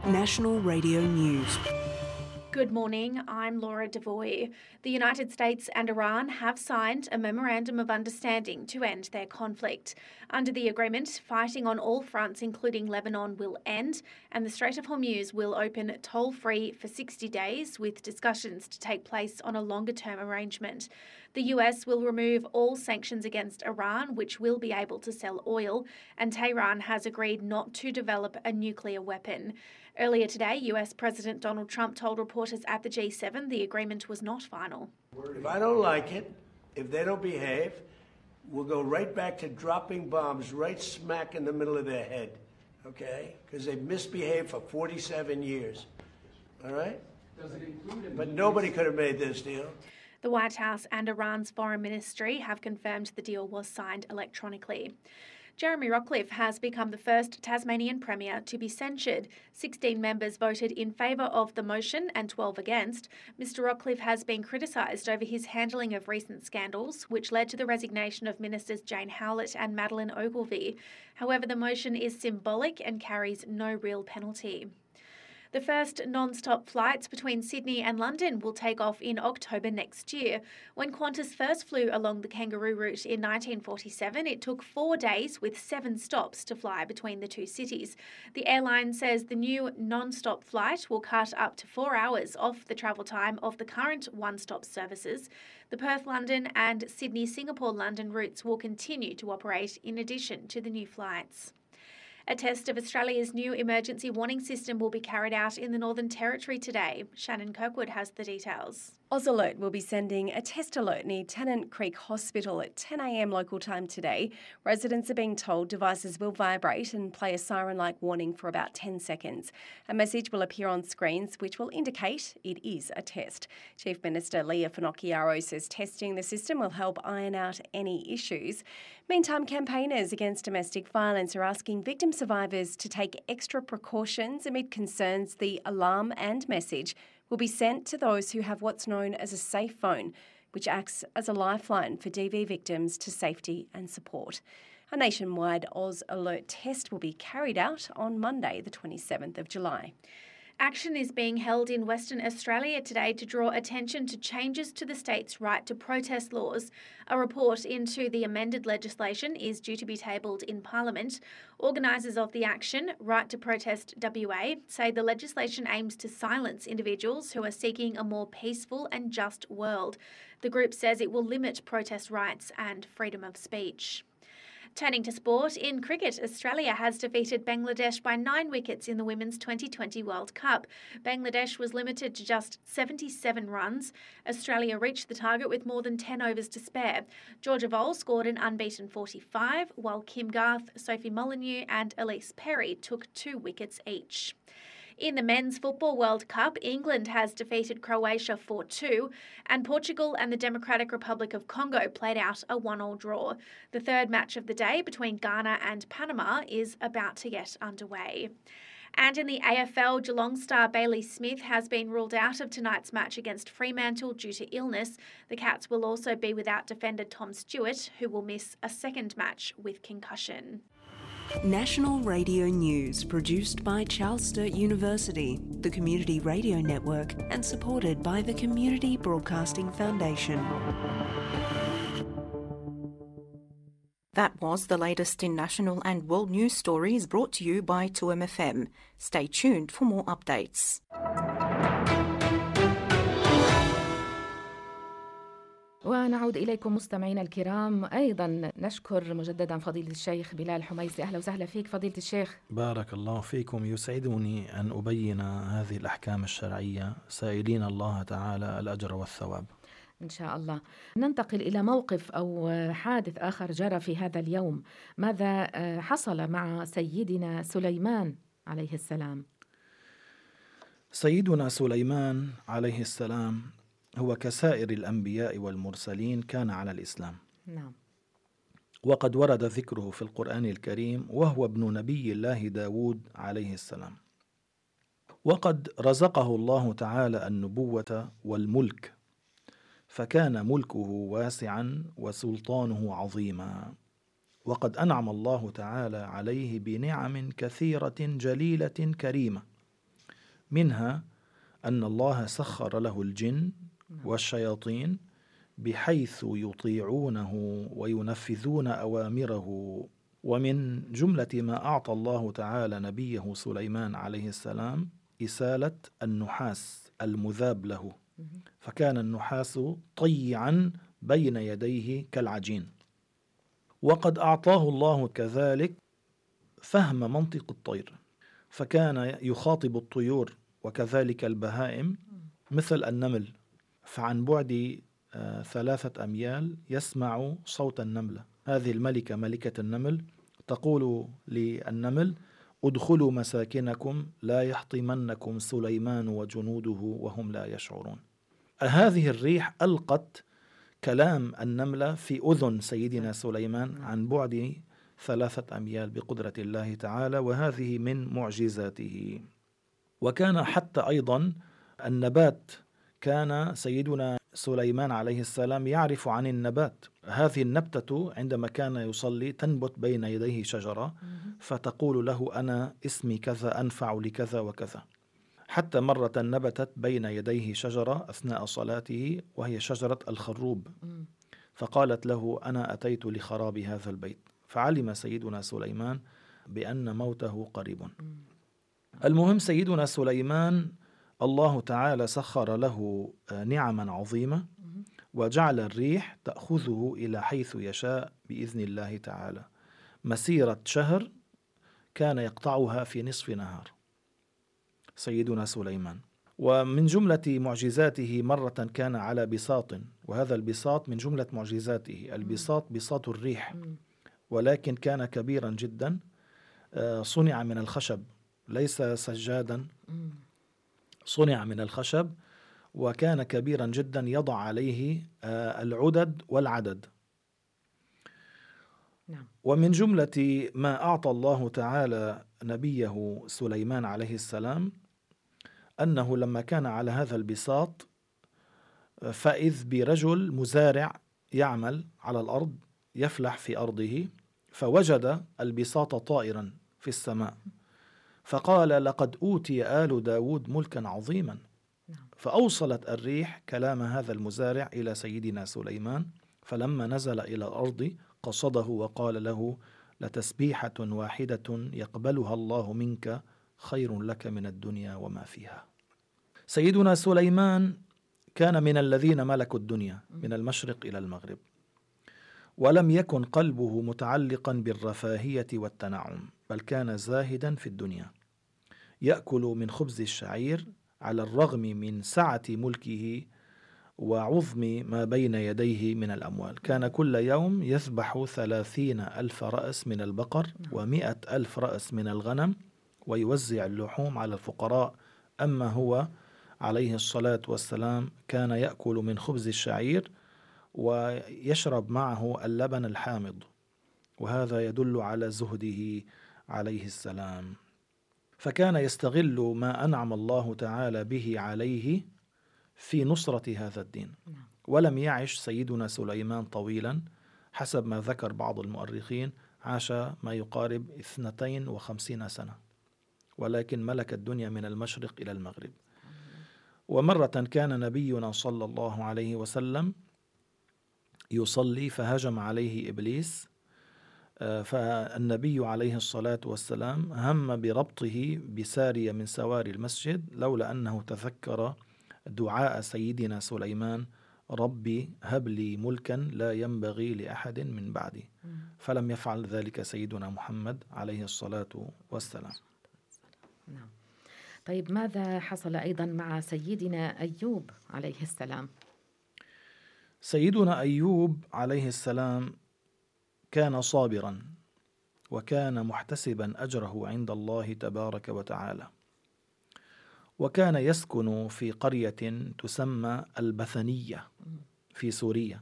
National Radio News. Good morning, I'm Laura Devoy. The United States and Iran have signed a memorandum of understanding to end their conflict. Under the agreement, fighting on all fronts, including Lebanon, will end, and the Strait of Hormuz will open toll-free for 60 days, with discussions to take place on a longer-term arrangement. The US will remove all sanctions against Iran, which will be able to sell oil, and Tehran has agreed not to develop a nuclear weapon. Earlier today, US President Donald Trump told reporters at the G7 the agreement was not final. If I don't like it, if they don't behave, we'll go right back to dropping bombs right smack in the middle of their head, okay? Because they've misbehaved for 47 years, all right? But nobody could have made this deal. The White House and Iran's foreign ministry have confirmed the deal was signed electronically. Jeremy Rockliff has become the first Tasmanian Premier to be censured. 16 members voted in favour of the motion and 12 against. Mr Rockliff has been criticised over his handling of recent scandals, which led to the resignation of Ministers Jane Howlett and Madeleine Ogilvie. However, the motion is symbolic and carries no real penalty. The first non-stop flights between Sydney and London will take off in October next year. When Qantas first flew along the Kangaroo route in 1947, it took 4 days with 7 stops to fly between the two cities. The airline says the new non-stop flight will cut up to 4 hours off the travel time of the current one-stop services. The Perth-London and Sydney-Singapore-London routes will continue to operate in addition to the new flights. A test of Australia's new emergency warning system will be carried out in the Northern Territory today. Shannon Kirkwood has the details. AusAlert will be sending a test alert near Tennant Creek Hospital at 10 a.m. local time today. Residents are being told devices will vibrate and play a siren-like warning for about 10 seconds. A message will appear on screens which will indicate it is a test. Chief Minister Leah Finocchiaro says testing the system will help iron out any issues. Meantime, campaigners against domestic violence are asking victim survivors to take extra precautions amid concerns the alarm and message will be sent to those who have what's known as a safe phone, which acts as a lifeline for DV victims to safety and support. A nationwide AusAlert test will be carried out on Monday, the 27th of July. Action is being held in Western Australia today to draw attention to changes to the state's right to protest laws. A report into the amended legislation is due to be tabled in Parliament. Organisers of the action, Right to Protest WA, say the legislation aims to silence individuals who are seeking a more peaceful and just world. The group says it will limit protest rights and freedom of speech. Turning to sport, in cricket, Australia has defeated Bangladesh by 9 wickets in the Women's 2020 World Cup. Bangladesh was limited to just 77 runs. Australia reached the target with more than 10 overs to spare. Georgia Voll scored an unbeaten 45, while Kim Garth, Sophie Molyneux and Elise Perry took 2 wickets each. In the Men's Football World Cup, England has defeated Croatia 4-2 and Portugal and the Democratic Republic of Congo played out a 1-1 draw. The third match of the day between Ghana and Panama is about to get underway. And in the AFL, Geelong star Bailey Smith has been ruled out of tonight's match against Fremantle due to illness. The Cats will also be without defender Tom Stewart, who will miss a second match with concussion. National Radio News, produced by Charles Sturt University, the Community Radio Network, and supported by the Community Broadcasting Foundation. That was the latest in national and world news stories brought to you by 2MFM. Stay tuned for more updates. ونعود إليكم مستمعينا الكرام. أيضا نشكر مجددا فضيلة الشيخ بلال حميصي. أهلا وسهلا فيك فضيلة الشيخ. بارك الله فيكم. يسعدني أن أبين هذه الأحكام الشرعية سائلين الله تعالى الأجر والثواب إن شاء الله. ننتقل إلى موقف أو حادث آخر جرى في هذا اليوم. ماذا حصل مع سيدنا سليمان عليه السلام؟ سيدنا سليمان عليه السلام هو كسائر الأنبياء والمرسلين كان على الإسلام. نعم. وقد ورد ذكره في القرآن الكريم وهو ابن نبي الله داود عليه السلام. وقد رزقه الله تعالى النبوة والملك، فكان ملكه واسعا وسلطانه عظيما، وقد أنعم الله تعالى عليه بنعم كثيرة جليلة كريمة، منها أن الله سخر له الجن والشياطين بحيث يطيعونه وينفذون أوامره. ومن جملة ما أعطى الله تعالى نبيه سليمان عليه السلام إسالة النحاس المذاب له، فكان النحاس طيعا بين يديه كالعجين. وقد أعطاه الله كذلك فهم منطق الطير، فكان يخاطب الطيور وكذلك البهائم مثل النمل، فعن بعد 3 أميال يسمع صوت النملة. هذه الملكة ملكة النمل تقول للنمل: ادخلوا مساكنكم لا يحطمنكم سليمان وجنوده وهم لا يشعرون. هذه الريح ألقت كلام النملة في أذن سيدنا سليمان عن بعد 3 أميال بقدرة الله تعالى، وهذه من معجزاته. وكان حتى أيضا النبات، كان سيدنا سليمان عليه السلام يعرف عن النبات. هذه النبتة عندما كان يصلي تنبت بين يديه شجرة فتقول له: أنا اسمي كذا أنفع لكذا وكذا. حتى مرة نبتت بين يديه شجرة أثناء صلاته وهي شجرة الخروب، فقالت له: أنا أتيت لخراب هذا البيت. فعلم سيدنا سليمان بأن موته قريب. المهم سيدنا سليمان الله تعالى سخر له نعما عظيمة، وجعل الريح تأخذه إلى حيث يشاء بإذن الله تعالى. مسيرة شهر كان يقطعها في نصف نهار سيدنا سليمان. ومن جملة معجزاته مرة كان على بساط، وهذا البساط من جملة معجزاته. البساط بساط الريح، ولكن كان كبيرا جدا، صنع من الخشب ليس سجادا، صنع من الخشب، وكان كبيرا جدا يضع عليه العدد والعدد. ومن جملة ما أعطى الله تعالى نبيه سليمان عليه السلام أنه لما كان على هذا البساط فإذ برجل مزارع يعمل على الأرض يفلح في أرضه، فوجد البساط طائرا في السماء، فقال: لقد أوتي آل داود ملكا عظيما. فأوصلت الريح كلام هذا المزارع إلى سيدنا سليمان، فلما نزل إلى الأرض قصده وقال له: لتسبيحة واحدة يقبلها الله منك خير لك من الدنيا وما فيها. سيدنا سليمان كان من الذين ملكوا الدنيا من المشرق إلى المغرب، ولم يكن قلبه متعلقا بالرفاهية والتنعم، بل كان زاهدا في الدنيا، يأكل من خبز الشعير على الرغم من سعة ملكه وعظم ما بين يديه من الأموال. كان كل يوم يذبح 30,000 رأس من البقر و100,000 رأس من الغنم ويوزع اللحوم على الفقراء. أما هو عليه الصلاة والسلام كان يأكل من خبز الشعير ويشرب معه اللبن الحامض، وهذا يدل على زهده عليه السلام. فكان يستغل ما أنعم الله تعالى به عليه في نصرة هذا الدين. ولم يعش سيدنا سليمان طويلا، حسب ما ذكر بعض المؤرخين عاش ما يقارب 52 سنة، ولكن ملك الدنيا من المشرق إلى المغرب. ومرة كان نبينا صلى الله عليه وسلم يصلي فهجم عليه إبليس، فالنبي عليه الصلاة والسلام هم بربطه بسارية من سواري المسجد، لولا أنه تذكر دعاء سيدنا سليمان: ربي هب لي ملكا لا ينبغي لأحد من بعدي. فلم يفعل ذلك سيدنا محمد عليه الصلاة والسلام. نعم. طيب ماذا حصل أيضا مع سيدنا أيوب عليه السلام؟ سيدنا أيوب عليه السلام كان صابرا، وكان محتسبا أجره عند الله تبارك وتعالى، وكان يسكن في قرية تسمى البثنية في سوريا،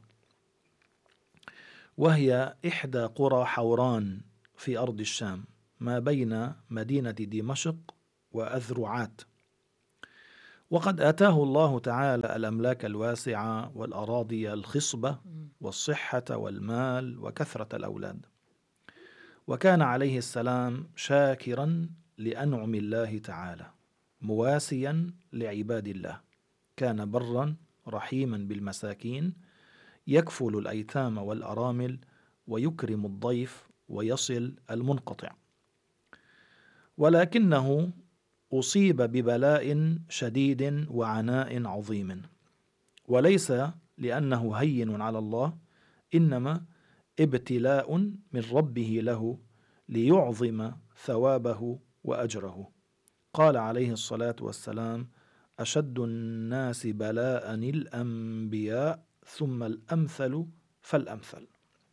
وهي إحدى قرى حوران في أرض الشام ما بين مدينة دمشق وأذرعات. وقد آتاه الله تعالى الأملاك الواسعة والأراضي الخصبة والصحة والمال وكثرة الأولاد، وكان عليه السلام شاكرا لأنعم الله تعالى، مواسيا لعباد الله، كان برا رحيما بالمساكين، يكفل الأيتام والأرامل، ويكرم الضيف، ويصل المنقطع. ولكنه أصيب ببلاء شديد وعناء عظيم، وليس لأنه هين على الله، إنما ابتلاء من ربه له ليعظم ثوابه وأجره. قال عليه الصلاة والسلام: أشد الناس بلاء الأنبياء، ثم الأمثل فالأمثل.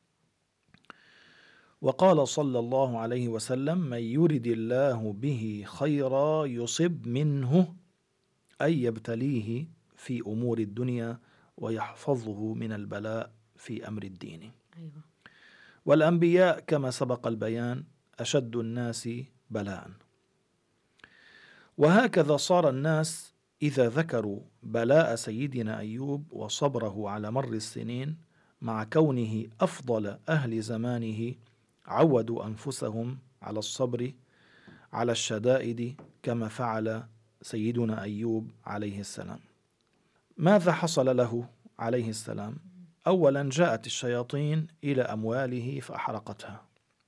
وقال صلى الله عليه وسلم: من يرد الله به خيرا يصب منه، أي يبتليه في أمور الدنيا ويحفظه من البلاء في أمر الدين. أيوة. والأنبياء كما سبق البيان أشد الناس بلاء. وهكذا صار الناس إذا ذكروا بلاء سيدنا أيوب وصبره على مر السنين مع كونه أفضل أهل زمانه، عودوا أنفسهم على الصبر على الشدائد كما فعل سيدنا أيوب عليه السلام. ماذا حصل له عليه السلام؟ أولا جاءت الشياطين إلى أمواله فأحرقتها،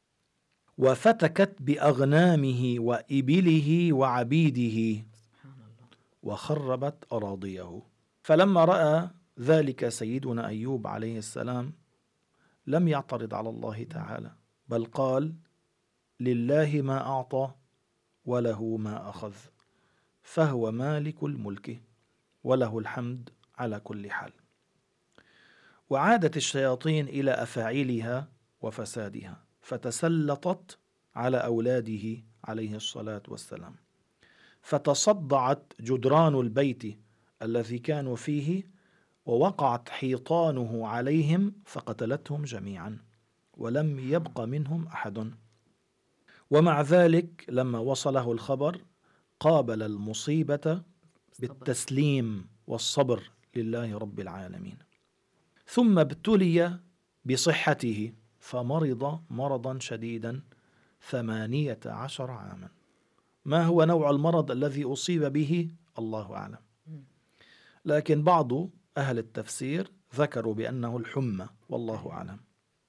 وفتكت بأغنامه وإبله وعبيده، وخربت أراضيه. فلما رأى ذلك سيدنا أيوب عليه السلام لم يعترض على الله تعالى، بل قال: لله ما أعطى وله ما أخذ، فهو مالك الملك وله الحمد على كل حال. وعادت الشياطين إلى أفاعيلها وفسادها، فتسلطت على أولاده عليه الصلاة والسلام، فتصدعت جدران البيت الذي كانوا فيه، ووقعت حيطانه عليهم فقتلتهم جميعا، ولم يبق منهم أحد. ومع ذلك لما وصله الخبر قابل المصيبة بالتسليم والصبر لله رب العالمين. ثم ابتلي بصحته، فمرض مرضا شديدا 18 عاما. ما هو نوع المرض الذي أصيب به؟ الله أعلم، لكن بعض أهل التفسير ذكروا بأنه الحمى، والله أعلم.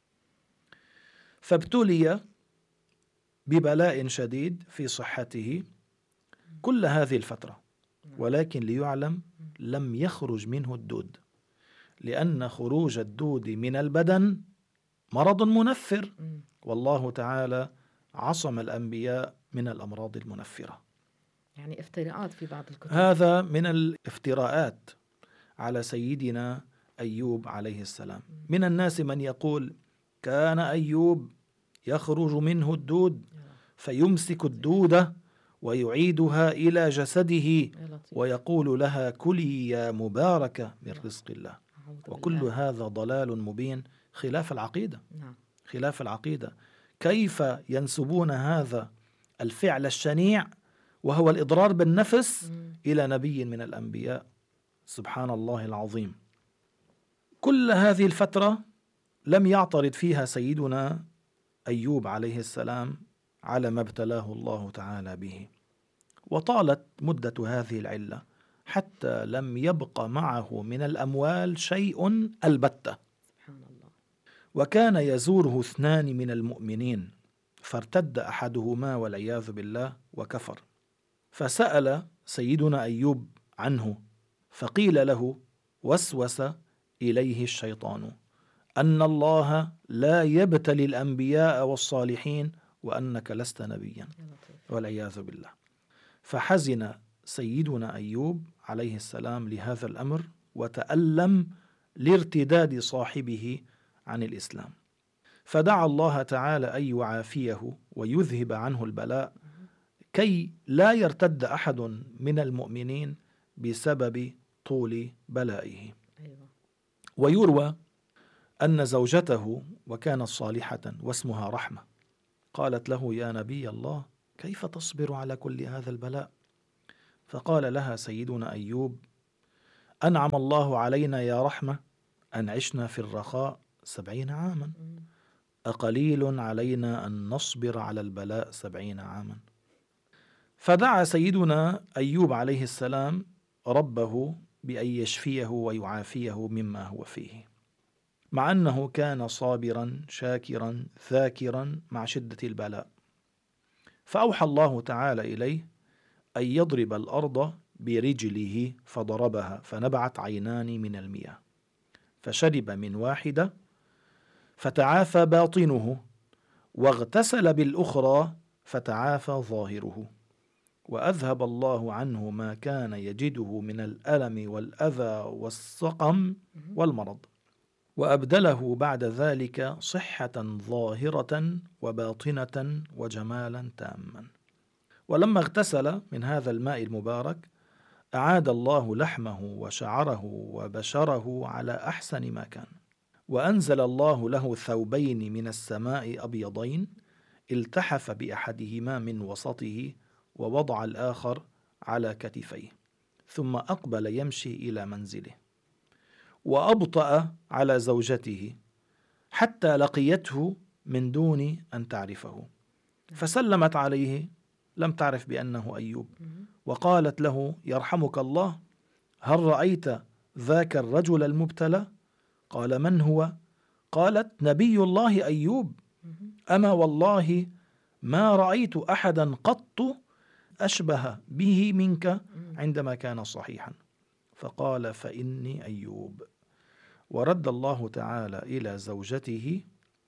فابتلي ببلاء شديد في صحته كل هذه الفترة، ولكن ليعلم لم يخرج منه الدود، لأن خروج الدود من البدن مرض منفر، والله تعالى عصم الأنبياء من الأمراض المنفرة. يعني افتراءات في بعض الكتب. هذا من الافتراءات على سيدنا أيوب عليه السلام. من الناس من يقول: كان أيوب يخرج منه الدود فيمسك الدودة ويعيدها إلى جسده ويقول لها: كلي يا مباركة من رزق الله. وكل هذا ضلال مبين، خلاف العقيدة. خلاف العقيدة. كيف ينسبون هذا الفعل الشنيع وهو الإضرار بالنفس إلى نبي من الأنبياء؟ سبحان الله العظيم. كل هذه الفترة لم يعترض فيها سيدنا أيوب عليه السلام على ما ابتلاه الله تعالى به، وطالت مدة هذه العلة حتى لم يبق معه من الأموال شيء البتة. وكان يزوره 2 من المؤمنين، فارتد أحدهما والعياذ بالله وكفر، فسأل سيدنا أيوب عنه، فقيل له: وسوس إليه الشيطان أن الله لا يبتلي الأنبياء والصالحين وأنك لست نبيا، والعياذ بالله. فحزن سيدنا أيوب عليه السلام لهذا الأمر، وتألم لارتداد صاحبه عن الإسلام، فدعا الله تعالى أن يعافيه ويذهب عنه البلاء كي لا يرتد أحد من المؤمنين بسبب طول بلائه. ويروى أن زوجته، وكانت صالحة واسمها رحمة، قالت له: يا نبي الله، كيف تصبر على كل هذا البلاء؟ فقال لها سيدنا أيوب: أنعم الله علينا يا رحمة أن عشنا في الرخاء 70 عاما، أقليل علينا أن نصبر على البلاء 70 عاما؟ فدعا سيدنا أيوب عليه السلام ربه بأن يشفيه ويعافيه مما هو فيه، مع أنه كان صابرا شاكرا ذاكرا مع شدة البلاء. فأوحى الله تعالى إليه أن يضرب الأرض برجله، فضربها فنبعت عينان من المياه، فشرب من واحدة فتعافى باطنه، واغتسل بالأخرى فتعافى ظاهره، وأذهب الله عنه ما كان يجده من الألم والأذى والسقم والمرض، وأبدله بعد ذلك صحة ظاهرة وباطنة وجمالا تاما. ولما اغتسل من هذا الماء المبارك أعاد الله لحمه وشعره وبشره على أحسن ما كان، وأنزل الله له ثوبين من السماء أبيضين التحف بأحدهما من وسطه ووضع الآخر على كتفيه، ثم أقبل يمشي إلى منزله، وأبطأ على زوجته حتى لقيته من دون أن تعرفه، فسلمت عليه، لم تعرف بأنه أيوب، وقالت له: يرحمك الله، هل رأيت ذاك الرجل المبتلى؟ قال: من هو؟ قالت: نبي الله أيوب، أما والله ما رأيت أحدا قط أشبه به منك عندما كان صحيحا. فقال: فإني أيوب. ورد الله تعالى إلى زوجته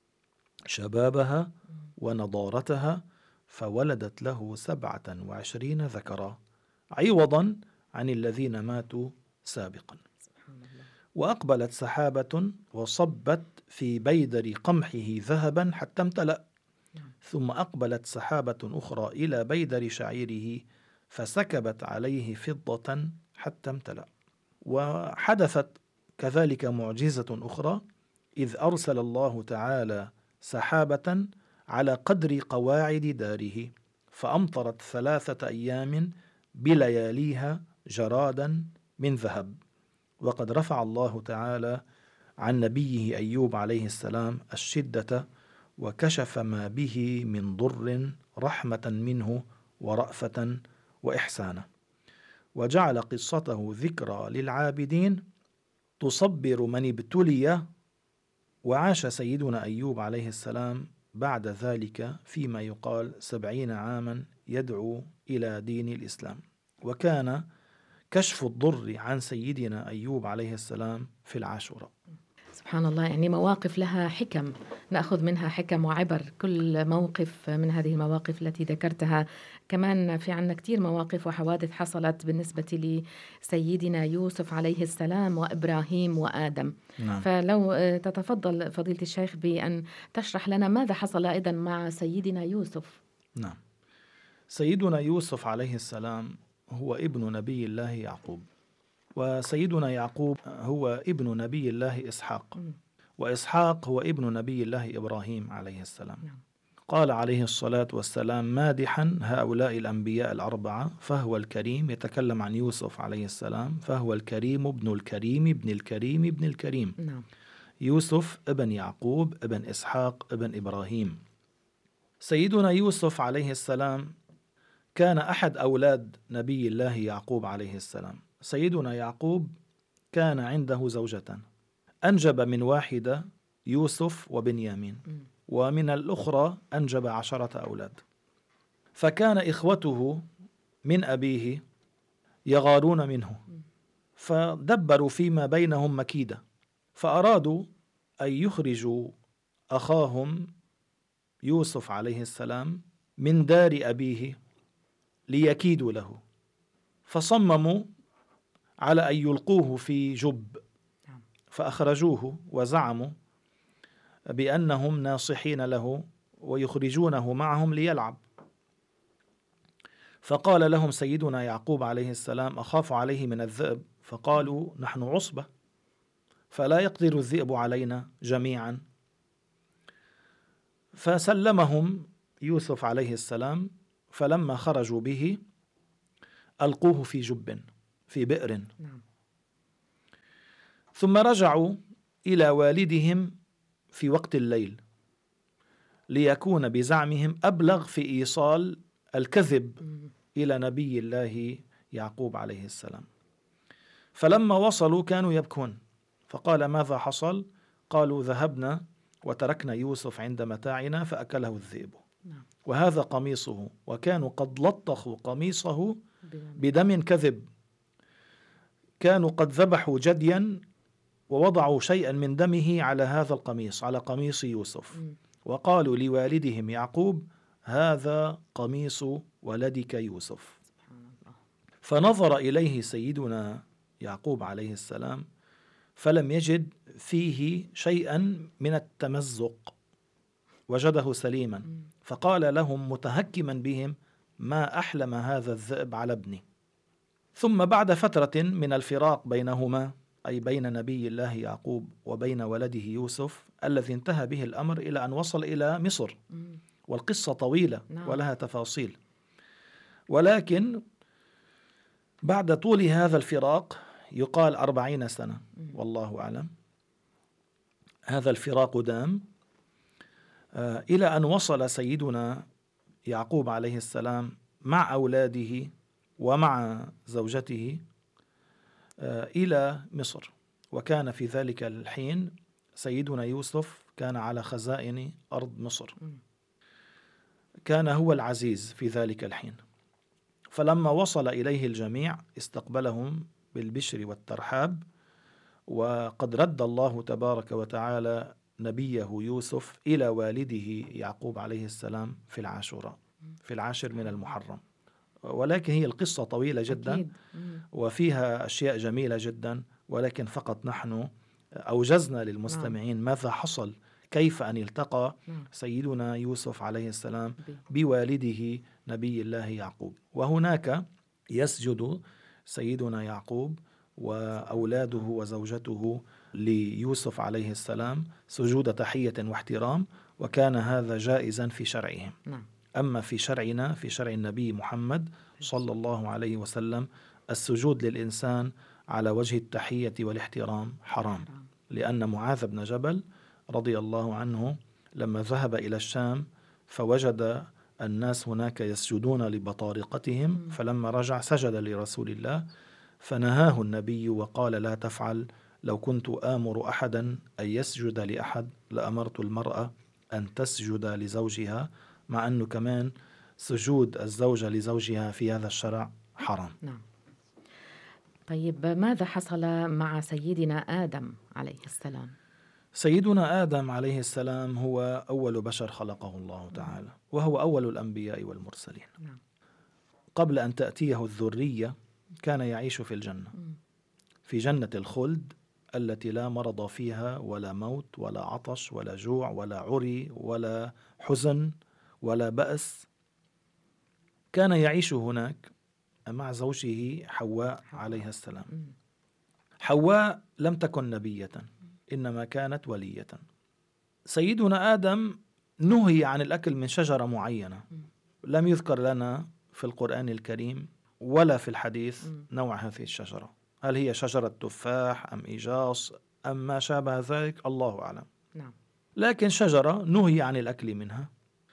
شبابها ونضارتها، فولدت له 27 ذكرا عوضا عن الذين ماتوا سابقا. وأقبلت سحابة وصبت في بيدر قمحه ذهبا حتى امتلأ، ثم أقبلت سحابة أخرى إلى بيدر شعيره فسكبت عليه فضة حتى امتلأ. وحدثت كذلك معجزة أخرى، إذ أرسل الله تعالى سحابة على قدر قواعد داره، فأمطرت 3 أيام بلياليها جرادا من ذهب. وقد رفع الله تعالى عن نبيه أيوب عليه السلام الشدة، وكشف ما به من ضر رحمة منه ورأفة وإحسانا، وجعل قصته ذكرى للعابدين تصبر من ابتلي. وعاش سيدنا أيوب عليه السلام بعد ذلك فيما يقال 70 عاما يدعو إلى دين الإسلام. وكان كشف الضر عن سيدنا أيوب عليه السلام في العاشوراء. سبحان الله، يعني مواقف لها حكم، نأخذ منها حكم وعبر. كل موقف من هذه المواقف التي ذكرتها، كمان في عنا كتير مواقف وحوادث حصلت بالنسبة لسيدنا يوسف عليه السلام وإبراهيم وآدم. نعم. فلو تتفضل فضيلة الشيخ بأن تشرح لنا ماذا حصل أيضا مع سيدنا يوسف. نعم. سيدنا يوسف عليه السلام هو ابن نبي الله يعقوب، وسيدنا يعقوب هو ابن نبي الله إسحاق، وإسحاق هو ابن نبي الله إبراهيم عليه السلام. قال عليه الصلاة والسلام مادحا هؤلاء الأنبياء الأربعة: فهو الكريم، يتكلم عن يوسف عليه السلام، فهو الكريم ابن الكريم ابن الكريم ابن الكريم. يوسف ابن يعقوب ابن إسحاق ابن إبراهيم. سيدنا يوسف عليه السلام كان أحد أولاد نبي الله يعقوب عليه السلام. سيدنا يعقوب كان عنده زوجتان، أنجب من واحدة يوسف وبنيامين، ومن الأخرى أنجب 10 أولاد. فكان إخوته من أبيه يغارون منه، فدبروا فيما بينهم مكيدة، فأرادوا أن يخرجوا أخاهم يوسف عليه السلام من دار أبيه ليكيدوا له، فصمموا على أن يلقوه في جب، فأخرجوه وزعموا بأنهم ناصحين له ويخرجونه معهم ليلعب. فقال لهم سيدنا يعقوب عليه السلام: أخاف عليه من الذئب. فقالوا: نحن عصبة فلا يقدر الذئب علينا جميعا. فسلمهم يوسف عليه السلام، فلما خرجوا به ألقوه في جب في بئر. ثم رجعوا إلى والدهم في وقت الليل ليكون بزعمهم أبلغ في إيصال الكذب إلى نبي الله يعقوب عليه السلام. فلما وصلوا كانوا يبكون، فقال: ماذا حصل؟ قالوا: ذهبنا وتركنا يوسف عند متاعنا فأكله الذئب، وهذا قميصه، وكانوا قد لطخوا قميصه بدم كذب. كانوا قد ذبحوا جديا ووضعوا شيئا من دمه على هذا القميص، على قميص يوسف، وقالوا لوالدهم يعقوب: هذا قميص ولدك يوسف. فنظر إليه سيدنا يعقوب عليه السلام فلم يجد فيه شيئا من التمزق، وجده سليما، فقال لهم متهكما بهم: ما أحلم هذا الذئب على ابني. ثم بعد فترة من الفراق بينهما، أي بين نبي الله يعقوب وبين ولده يوسف، الذي انتهى به الأمر إلى أن وصل إلى مصر، والقصة طويلة ولها تفاصيل، ولكن بعد طول هذا الفراق يقال 40 سنة والله أعلم، هذا الفراق دام إلى أن وصل سيدنا يعقوب عليه السلام مع أولاده ومع زوجته إلى مصر. وكان في ذلك الحين سيدنا يوسف كان على خزائن أرض مصر، كان هو العزيز في ذلك الحين. فلما وصل إليه الجميع استقبلهم بالبشر والترحاب، وقد رد الله تبارك وتعالى نبيه يوسف إلى والده يعقوب عليه السلام في العاشوراء، في 10 من المحرم. ولكن هي القصة طويلة جدا وفيها أشياء جميلة جدا، ولكن فقط نحن أوجزنا للمستمعين ماذا حصل، كيف أن التقى سيدنا يوسف عليه السلام بوالده نبي الله يعقوب. وهناك يسجد سيدنا يعقوب وأولاده وزوجته ليوسف عليه السلام سجود تحية واحترام، وكان هذا جائزا في شرعهم. أما في شرعنا، في شرع النبي محمد صلى الله عليه وسلم، السجود للإنسان على وجه التحية والاحترام حرام، لأن معاذ بن جبل رضي الله عنه لما ذهب إلى الشام فوجد الناس هناك يسجدون لبطارقتهم، فلما رجع سجد لرسول الله، فنهاه النبي وقال: لا تفعل، لو كنت آمر أحدا أن يسجد لأحد لأمرت المرأة أن تسجد لزوجها، مع أنه كمان سجود الزوجة لزوجها في هذا الشرع حرام. نعم. طيب ماذا حصل مع سيدنا آدم عليه السلام؟ سيدنا آدم عليه السلام هو أول بشر خلقه الله تعالى، وهو أول الأنبياء والمرسلين. قبل أن تأتيه الذرية كان يعيش في الجنة، في جنة الخلد التي لا مرض فيها ولا موت ولا عطش ولا جوع ولا عري ولا حزن ولا بأس. كان يعيش هناك مع زوجه حواء عليها السلام. حواء لم تكن نبية، إنما كانت ولية. سيدنا آدم نهي عن الأكل من شجرة معينة، لم يذكر لنا في القرآن الكريم ولا في الحديث نوع هذه الشجرة، هل هي شجرة تفاح أم إيجاص أم ما شابه ذلك، الله أعلم. لكن شجرة نهي عن الأكل منها.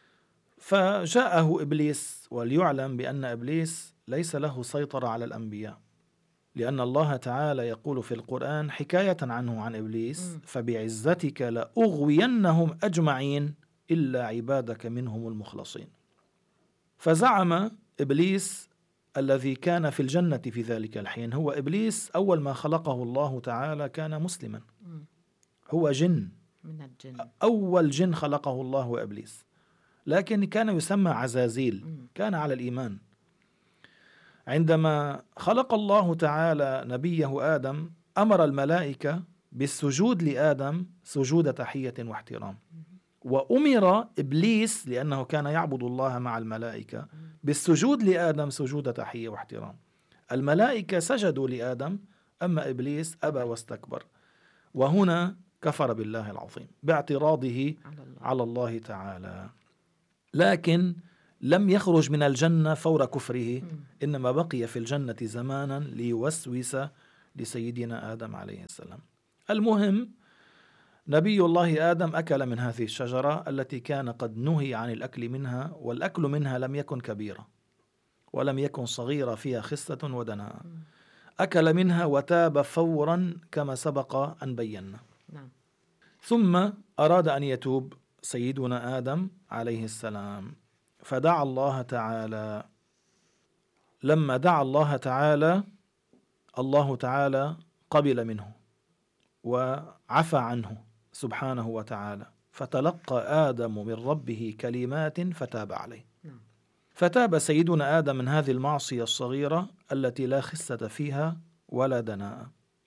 فجاءه إبليس، وليعلم بأن إبليس ليس له سيطرة على الأنبياء، لأن الله تعالى يقول في القرآن حكاية عنه عن إبليس: فبعزتك لأغوينهم أجمعين إلا عبادك منهم المخلصين. فزعم إبليس الذي كان في الجنة في ذلك الحين، هو إبليس أول ما خلقه الله تعالى كان مسلما، هو جن من الجن، أول جن خلقه الله هو إبليس، لكن كان يسمى عزازيل، كان على الإيمان. عندما خلق الله تعالى نبيه آدم أمر الملائكة بالسجود لآدم سجود تحية واحترام، وأمر إبليس لأنه كان يعبد الله مع الملائكة بالسجود لآدم سجود تحية واحترام. الملائكة سجدوا لآدم، أما إبليس أبى واستكبر، وهنا كفر بالله العظيم باعتراضه على الله تعالى. لكن لم يخرج من الجنة فور كفره، إنما بقي في الجنة زمانا ليوسوس لسيدنا آدم عليه السلام. المهم نبي الله آدم أكل من هذه الشجرة التي كان قد نهي عن الأكل منها، والأكل منها لم يكن كبيرة، ولم يكن صغيرة فيها خسة ودناء. أكل منها وتاب فورا كما سبق أن بينا. ثم أراد أن يتوب سيدنا آدم عليه السلام، فدعا الله تعالى. لما دعا الله تعالى، الله تعالى قبل منه وعفى عنه سبحانه وتعالى، فتلقى آدم من ربه كلمات فتاب عليه. فتاب سيدنا آدم من هذه المعصية الصغيرة التي لا خسة فيها ولا دناء،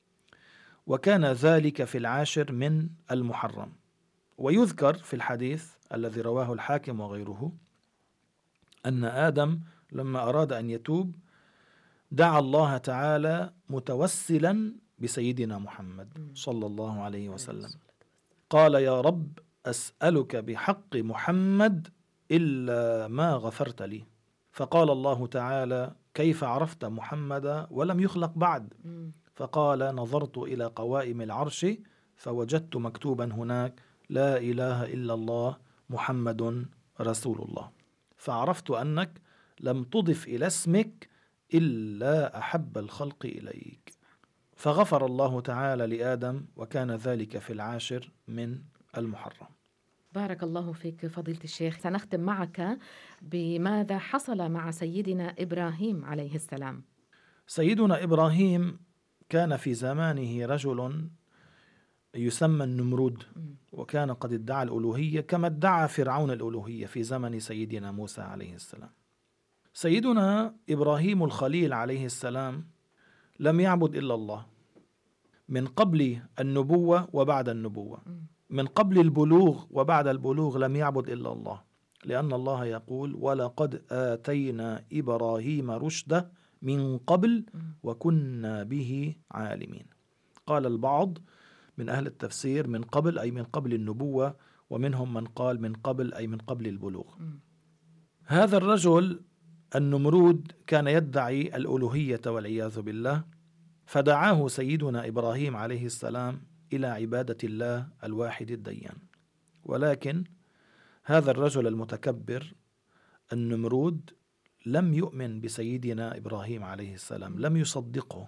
وكان ذلك في 10 من المحرم. ويذكر في الحديث الذي رواه الحاكم وغيره أن آدم لما أراد أن يتوب دعا الله تعالى متوسلا بسيدنا محمد صلى الله عليه وسلم، قال: يا رب أسألك بحق محمد إلا ما غفرت لي. فقال الله تعالى: كيف عرفت محمدا ولم يخلق بعد؟ فقال: نظرت إلى قوائم العرش فوجدت مكتوبا هناك: لا إله إلا الله محمد رسول الله، فعرفت أنك لم تضف إلى اسمك إلا أحب الخلق إليك. فغفر الله تعالى لآدم، وكان ذلك في 10 من المحرم. بارك الله فيك فضيلة الشيخ. سنختم معك بماذا حصل مع سيدنا إبراهيم عليه السلام. سيدنا إبراهيم كان في زمانه رجل يسمى النمرود، وكان قد ادعى الألوهية كما ادعى فرعون الألوهية في زمن سيدنا موسى عليه السلام. سيدنا إبراهيم الخليل عليه السلام لم يعبد إلا الله من قبل النبوة وبعد النبوة، من قبل البلوغ وبعد البلوغ لم يعبد إلا الله، لأن الله يقول: ولقد آتينا إبراهيم رشده من قبل وكنا به عالمين. قال البعض من أهل التفسير من قبل أي من قبل النبوة، ومنهم من قال من قبل أي من قبل البلوغ. هذا الرجل النمرود كان يدعي الألوهية والعياذ بالله، فدعاه سيدنا إبراهيم عليه السلام إلى عبادة الله الواحد الديان. ولكن هذا الرجل المتكبر النمرود لم يؤمن بسيدنا إبراهيم عليه السلام، لم يصدقه.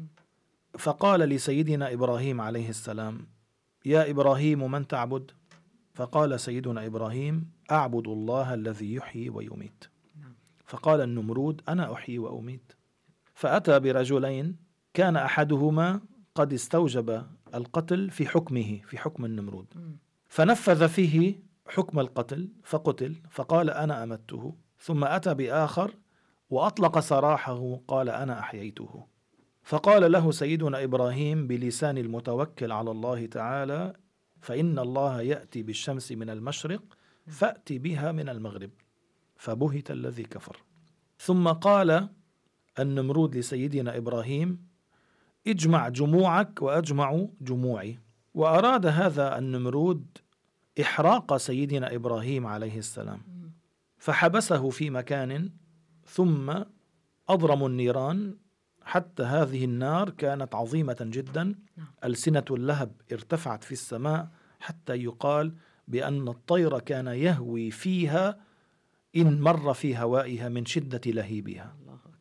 فقال لسيدنا إبراهيم عليه السلام: يا إبراهيم من تعبد؟ فقال سيدنا إبراهيم: أعبد الله الذي يحيي ويميت. فقال النمرود: أنا أحيي وأميت. فأتى برجلين كان أحدهما قد استوجب القتل في حكمه، في حكم النمرود، فنفذ فيه حكم القتل فقتل، فقال: أنا أمته. ثم أتى بآخر وأطلق سراحه، قال: أنا أحييته. فقال له سيدنا إبراهيم بلسان المتوكل على الله تعالى: فإن الله يأتي بالشمس من المشرق فأتي بها من المغرب. فبهت الذي كفر. ثم قال النمرود لسيدنا إبراهيم: اجمع جموعك وأجمع جموعي. وأراد هذا النمرود إحراق سيدنا إبراهيم عليه السلام، فحبسه في مكان، ثم أضرموا النيران حتى هذه النار كانت عظيمة جدا، ألسنة اللهب ارتفعت في السماء حتى يقال بأن الطير كان يهوي فيها إن مر في هوائها من شدة لهيبها.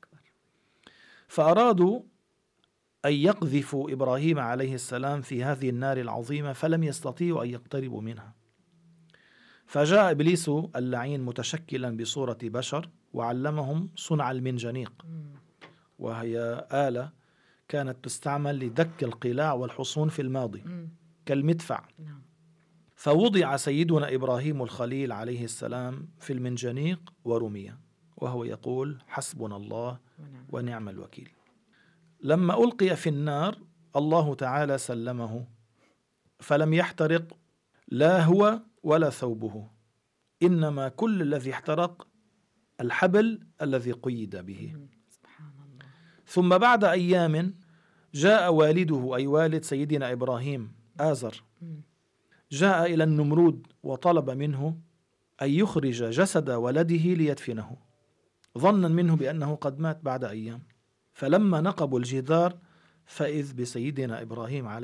فأرادوا أن يقذفوا إبراهيم عليه السلام في هذه النار العظيمة، فلم يستطيعوا أن يقتربوا منها. فجاء إبليس اللعين متشكلا بصورة بشر وعلمهم صنع المنجنيق، وهي آلة كانت تستعمل لدك القلاع والحصون في الماضي كالمدفع. فوضع سيدنا إبراهيم الخليل عليه السلام في المنجنيق ورمي، وهو يقول: حسبنا الله ونعم الوكيل. لما ألقي في النار الله تعالى سلمه، فلم يحترق لا هو ولا ثوبه، إنما كل الذي احترق الحبل الذي قيد به. ثم بعد أيام جاء والده، أي والد سيدنا إبراهيم آزر، جاء إلى النمرود وطلب منه أن يخرج جسد ولده ليدفنه، ظنا منه بأنه قد مات بعد أيام. فلما نقبوا الجدار فإذ بسيدنا إبراهيم عليه